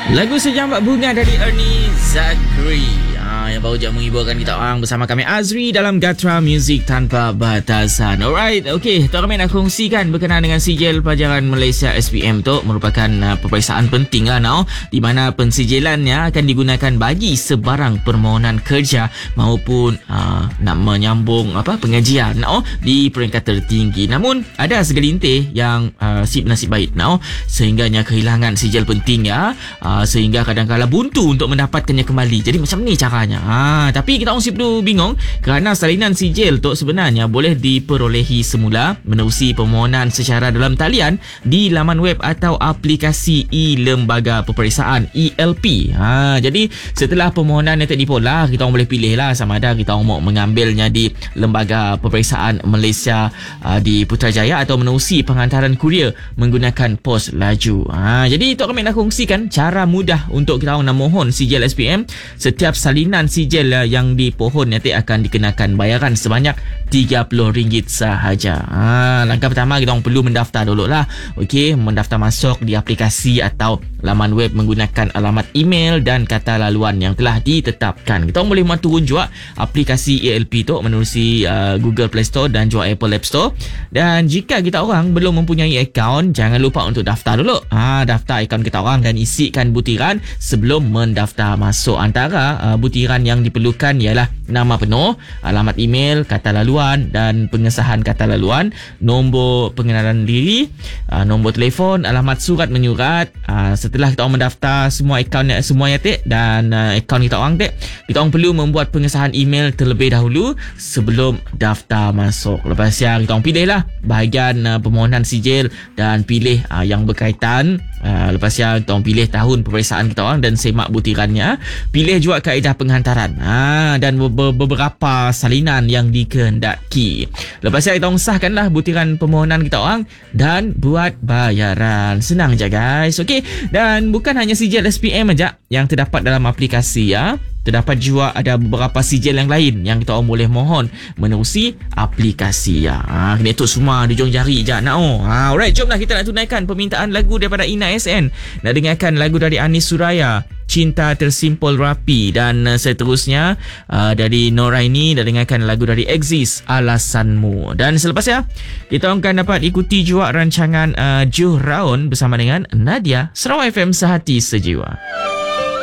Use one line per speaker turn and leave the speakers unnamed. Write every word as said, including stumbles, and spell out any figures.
Lagu Sejambak Bunga dari Ernie Zakri, ha, yang baru je menghiburkan kita orang bersama kami Azri dalam Gatra Music Tanpa Batasan. Alright, okay, Tuan kami nak kongsikan berkenaan dengan sijil pelajaran Malaysia S P M tu merupakan uh, peperiksaan penting lah now, di mana pensijilannya akan digunakan bagi sebarang permohonan kerja maupun uh, nak menyambung apa pengajian now di peringkat tertinggi. Namun ada segelintir yang uh, si nasib baik now sehingganya kehilangan sijil penting ya. Uh, sehingga kadang-kadang buntu untuk mendapatkannya kembali. Jadi macam ni caranya. Ha, tapi kita mesti perlu bingung kerana salinan sijil tu sebenarnya boleh diperolehi semula menerusi permohonan secara dalam talian di laman web atau aplikasi e-lembaga peperiksaan E L P. Ha, jadi setelah permohonan yang terdipolah, kita orang boleh pilih lah sama ada kita orang mau mengambilnya di Lembaga Peperiksaan Malaysia uh, di Putrajaya atau menerusi penghantaran kurier menggunakan pos laju. Ha, jadi Tok kami nak kongsikan cara mudah untuk kita orang nak mohon sijil S P M. Setiap salinan sijil yang dipohon nanti akan dikenakan bayaran sebanyak tiga puluh ringgit sahaja. Ha, langkah pertama kita orang perlu mendaftar dulu lah. Okey, mendaftar masuk di aplikasi atau laman web menggunakan alamat email dan kata laluan yang telah ditetapkan. Kita orang boleh muat turun juga aplikasi E L P tu menerusi uh, Google Play Store dan juga Apple App Store. Dan jika kita orang belum mempunyai akaun, jangan lupa untuk daftar dulu. Ha, daftar akaun kita orang dan isikan butiran sebelum mendaftar masuk. Antara uh, butiran yang diperlukan ialah nama penuh, alamat email, kata laluan dan pengesahan kata laluan, nombor pengenalan diri, uh, nombor telefon, alamat surat menyurat. Uh, setelah kita orang mendaftar semua akaun semuanya tik dan uh, akaun kita orang tik, kita orang perlu membuat pengesahan email terlebih dahulu sebelum daftar masuk. Lepas ya kita orang pilihlah bahagian uh, permohonan sijil dan pilih uh, yang berkaitan. Uh, lepas ya kita orang pilih tahun peperiksaan kita orang dan semak butirannya. Pilih juga kaedah penghantaran ha, dan be- beberapa salinan yang dikehendaki. Lepas itu kita orang sahkanlah butiran permohonan kita orang dan buat bayaran. Senang je guys. Okey, dan bukan hanya sijil S P M aja yang terdapat dalam aplikasi ya. Terdapat juga ada beberapa sijil yang lain yang kita orang boleh mohon menerusi aplikasi ya. Ha, kena itu semua di jong jari je nak oh. Ha, alright, jomlah kita nak tunaikan permintaan lagu daripada Ina S N. Nak dengarkan lagu dari Anis Suraya, Cinta Tersimpul Rapi, dan uh, seterusnya uh, dari Noraini dah dengarkan lagu dari Exist, Alasanmu. Dan selepasnya kita akan dapat ikuti juga rancangan uh, Juh Raun bersama dengan Nadia, Sarawak F M Sehati Sejiwa.